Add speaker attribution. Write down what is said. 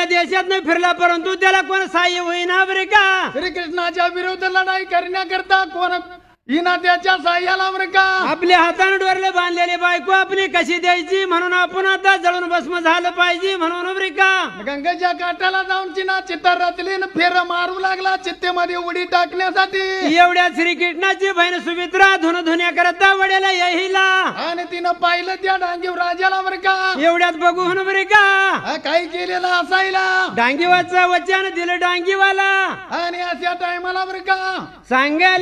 Speaker 1: सगळ्या देशात नाही फिरला परंतु त्याला कोण सहाय्य होईना बरे का.
Speaker 2: श्रीकृष्णाच्या विरुद्ध लढाई करण्याकरता कोण इना त्याच्या साह्याला बरं का.
Speaker 1: आपल्या हाताने डोरले बांधलेली बायको आपली कशी द्यायची म्हणून आपण आता जळून भस्म झालं पाहिजे म्हणून बरे का.
Speaker 2: गंगेच्या काठाला जाऊन चिना चित्ता रचली न फेर मारू लागला चित्तेमध्ये उडी टाकण्यासाठी.
Speaker 1: एवढ्या श्रीकृष्णाची बहीण सुमित्रा धुण्या करता वड्याला येईला
Speaker 2: आणि तिनं पाहिलं त्या डांगीव राजाला बरं का.
Speaker 1: एवढ्यात बघून बरे का
Speaker 2: काही केलेलं असायला
Speaker 1: डांगीवाचं वचन दिलं डांगीवाला
Speaker 2: आणि अशा टायमाला बरं का
Speaker 1: सांगायला